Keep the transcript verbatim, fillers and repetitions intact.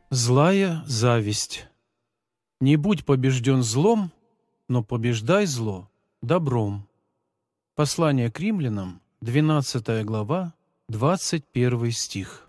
Злая зависть. Не будь побежден злом, но побеждай зло добром. Послание к римлянам, двенадцатая глава, двадцать первый стих.